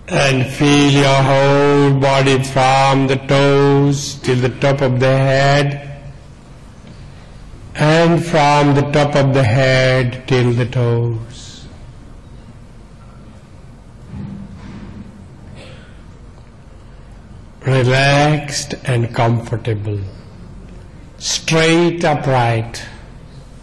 And feel your whole body from the toes till the top of the head, and from the top of the head till the toes. Relaxed and comfortable, straight upright.